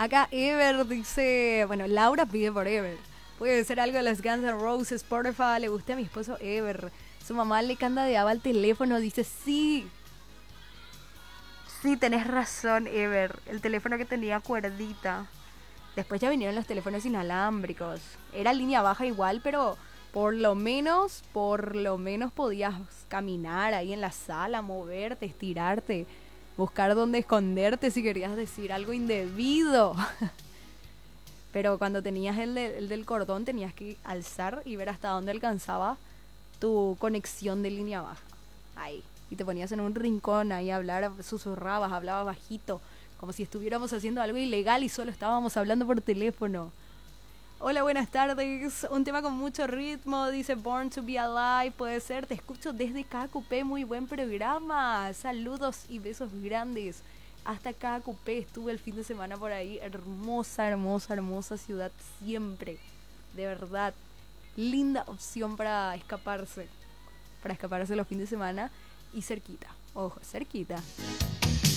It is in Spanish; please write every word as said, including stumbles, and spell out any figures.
Acá Ever dice, bueno, Laura pide por Ever. Puede ser algo de los Guns N' Roses, porfa, le gusta a mi esposo Ever. Su mamá le candadeaba al teléfono, dice, sí. Sí, tenés razón, Ever. El teléfono que tenía cuerdita. Después ya vinieron los teléfonos inalámbricos. Era línea baja igual, pero por lo menos, por lo menos podías caminar ahí en la sala, moverte, estirarte, buscar dónde esconderte si querías decir algo indebido. Pero cuando tenías el, de, el del cordón tenías que alzar y ver hasta dónde alcanzaba tu conexión de línea baja. Ahí. Y te ponías en un rincón ahí a hablar, susurrabas, hablabas bajito, como si estuviéramos haciendo algo ilegal y solo estábamos hablando por teléfono. Hola, buenas tardes. Un tema con mucho ritmo, dice Born to be Alive. Puede ser, te escucho desde K Q P, muy buen programa. Saludos y besos grandes. Hasta K Q P estuve el fin de semana por ahí. Hermosa, hermosa, hermosa ciudad siempre. De verdad, linda opción para escaparse. Para escaparse los fines de semana y cerquita. Ojo, cerquita.